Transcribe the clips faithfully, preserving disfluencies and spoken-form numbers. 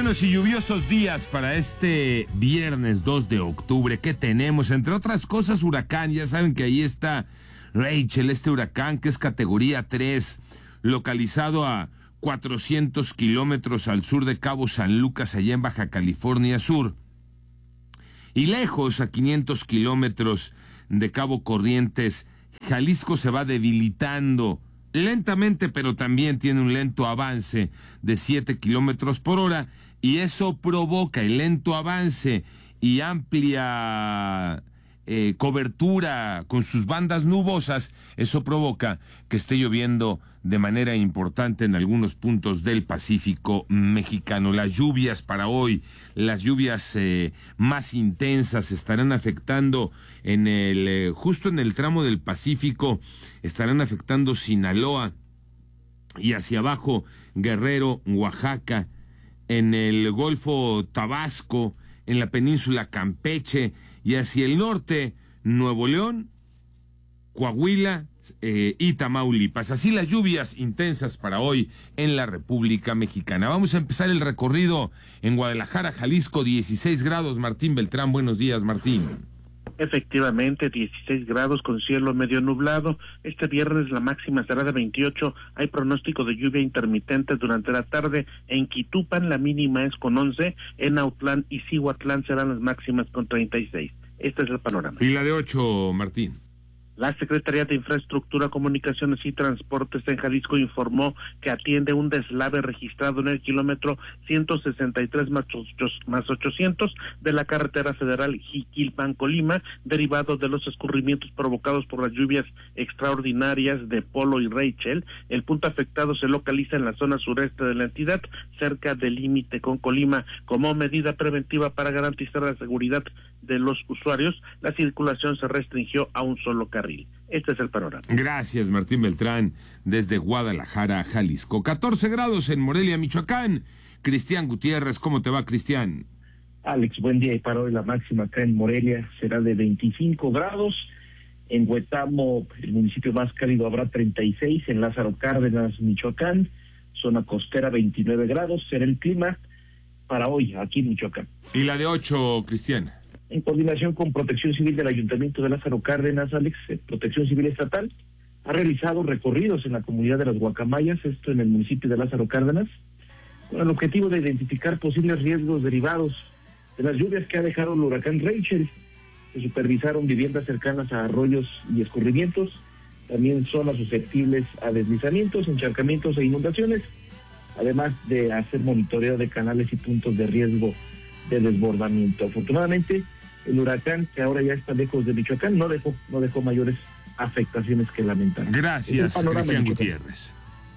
buenos y lluviosos días para este viernes dos de octubre. ¿Qué tenemos? Entre otras cosas, huracán. Ya saben que ahí está Rachel, este huracán que es categoría tres, localizado a cuatrocientos kilómetros al sur de Cabo San Lucas, allá en Baja California Sur. Y lejos, a quinientos kilómetros de Cabo Corrientes, Jalisco se va debilitando lentamente, pero también tiene un lento avance de siete kilómetros por hora, y eso provoca el lento avance y amplia eh, cobertura con sus bandas nubosas. Eso provoca que esté lloviendo de manera importante en algunos puntos del Pacífico mexicano. Las lluvias para hoy, las lluvias eh, más intensas estarán afectando en el eh, justo en el tramo del Pacífico, estarán afectando Sinaloa y hacia abajo Guerrero, Oaxaca, en el Golfo Tabasco, en la península Campeche y hacia el norte Nuevo León, Coahuila eh, y Tamaulipas. Así las lluvias intensas para hoy en la República Mexicana. Vamos a empezar el recorrido en Guadalajara, Jalisco, dieciséis grados. Martín Beltrán, buenos días, Martín. Efectivamente, dieciséis grados con cielo medio nublado. Este viernes la máxima será de veintiocho. Hay pronóstico de lluvia intermitente durante la tarde. En Quitupan la mínima es con once. En Autlán y Cihuatlán serán las máximas con treinta y seis. Este es el panorama. Y la de ocho, Martín. La Secretaría de Infraestructura, Comunicaciones y Transportes en Jalisco informó que atiende un deslave registrado en el kilómetro ciento sesenta y tres más ochocientos de la carretera federal Jiquilpan-Colima, derivado de los escurrimientos provocados por las lluvias extraordinarias de Polo y Rachel. El punto afectado se localiza en la zona sureste de la entidad, cerca del límite con Colima. Como medida preventiva para garantizar la seguridad de los usuarios, la circulación se restringió a un solo carril. Este es el panorama. Gracias, Martín Beltrán, desde Guadalajara, Jalisco. catorce grados en Morelia, Michoacán. Cristian Gutiérrez, ¿cómo te va, Cristian? Alex, buen día. Y para hoy la máxima acá en Morelia será de veinticinco grados. En Huetamo, el municipio más cálido, habrá treinta y seis. En Lázaro Cárdenas, Michoacán, zona costera, veintinueve grados. Será el clima para hoy aquí en Michoacán. Y la de ocho, Cristian. En coordinación con Protección Civil del Ayuntamiento de Lázaro Cárdenas, Alex, Protección Civil Estatal ha realizado recorridos en la comunidad de las Guacamayas, esto en el municipio de Lázaro Cárdenas, con el objetivo de identificar posibles riesgos derivados de las lluvias que ha dejado el huracán Rachel. Se supervisaron viviendas cercanas a arroyos y escurrimientos, también zonas susceptibles a deslizamientos, encharcamientos e inundaciones, además de hacer monitoreo de canales y puntos de riesgo de desbordamiento. Afortunadamente, el huracán, que ahora ya está lejos de Michoacán, no dejó, no dejó mayores afectaciones que lamentar. Gracias, Cristian Gutiérrez.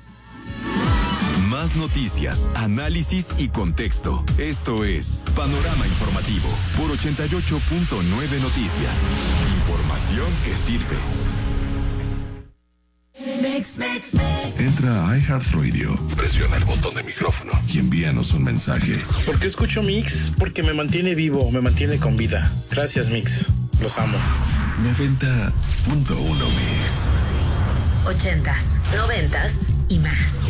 Más noticias, análisis y contexto. Esto es Panorama Informativo por ochenta y ocho punto nueve Noticias. Información que sirve. Mix, mix, mix. Entra a iHeartRadio, presiona el botón de micrófono y envíanos un mensaje. ¿Por qué escucho Mix? Porque me mantiene vivo, me mantiene con vida. Gracias, Mix. Los amo. noventa punto uno Mix. Ochentas, noventas y más.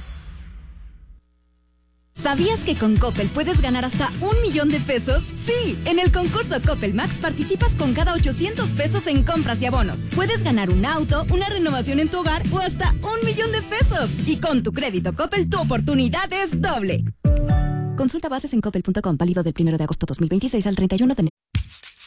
¿Sabías que con Coppel puedes ganar hasta un millón de pesos? ¡Sí! En el concurso Coppel Max participas con cada ochocientos pesos en compras y abonos. Puedes ganar un auto, una renovación en tu hogar o hasta un millón de pesos. Y con tu crédito Coppel, tu oportunidad es doble. Consulta bases en coppel punto com, válido del primero de agosto dos mil veintiséis al treinta y uno de enero.